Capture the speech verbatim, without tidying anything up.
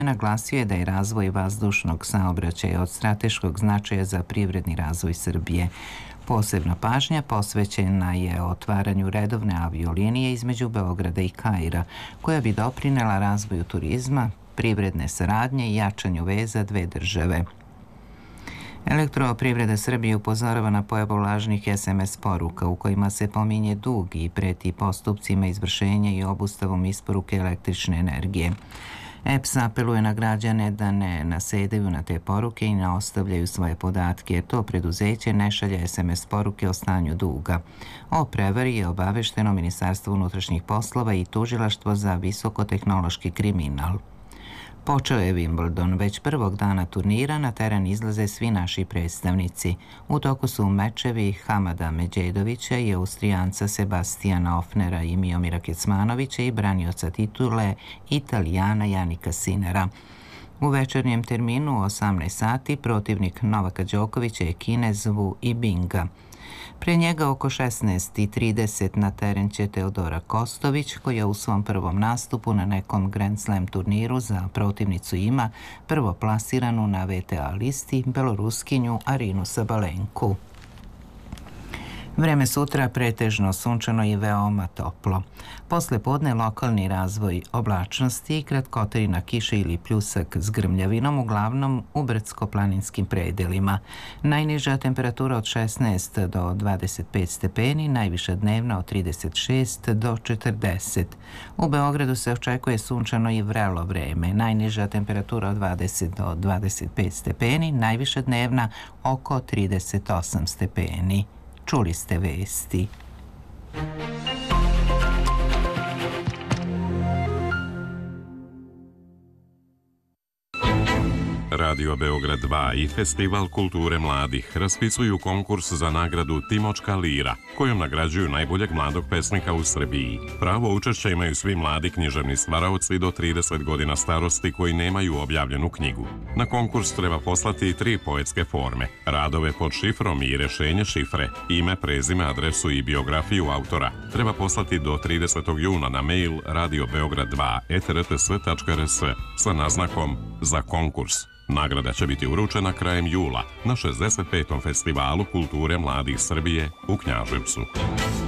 Naglasio je da je razvoj vazdušnog saobraćaja od strateškog značaja za privredni razvoj Srbije. Posebna pažnja posvećena je otvaranju redovne aviolinije između Beograda i Kaira, koja bi doprinela razvoju turizma, privredne saradnje i jačanju veza dve države. Elektroprivreda Srbije upozorava na pojavu lažnih es em es poruka u kojima se pominje dug i preti postupcima izvršenja i obustavom isporuke električne energije. E P S apeluje na građane da ne nasedaju na te poruke i ne ostavljaju svoje podatke, jer to preduzeće ne šalje es em es poruke o stanju duga. O prevari je obavešteno Ministarstvo unutrašnjih poslova i Tužilaštvo za visokotehnološki kriminal. Počeo je Wimbledon. Već prvog dana turnira na teren izlaze svi naši predstavnici. U toku su mečevi Hamada Međedovića i Austrijanca Sebastijana Ofnera i Miomira Kecmanovića i branioca titule Italijana Janika Sinera. U večernjem terminu u osamnaest sati protivnik Novaka Đokovića je Kinez Wu Yibinga. Pre njega oko šesnaest i trideset na teren će Teodora Kostović, koja u svom prvom nastupu na nekom Grand Slam turniru za protivnicu ima prvoplasiranu na ve te a listi Beloruskinju Arinu Sabalenku. Vreme sutra pretežno sunčano i veoma toplo. Posle podne lokalni razvoj oblačnosti i kratkotrajna kiša ili pljusak s grmljavinom, uglavnom u brdsko-planinskim predelima. Najniža temperatura od šesnaest do dvadeset pet stepeni, najviša dnevna od trideset šest do četrdeset. U Beogradu se očekuje sunčano i vrelo vreme. Najniža temperatura od dvadeset do dvadeset pet stepeni, najviša dnevna oko trideset osam stepeni. Čuli ste vesti. Radio Beograd dva i Festival kulture mladih raspisuju konkurs za nagradu Timočka lira, kojom nagrađuju najboljeg mladog pesnika u Srbiji. Pravo učešća imaju svi mladi književni stvaraoci do trideset godina starosti koji nemaju objavljenu knjigu. Na konkurs treba poslati tri poetske forme, radove pod šifrom i rešenje šifre, ime, prezime, adresu i biografiju autora. Treba poslati do tridesetog juna na mail radio beograd dva et er te es tačka er es sa naznakom za konkurs. Nagrada će biti uručena krajem jula na šezdeset petom Festivalu kulture mladih Srbije u Knjaževcu.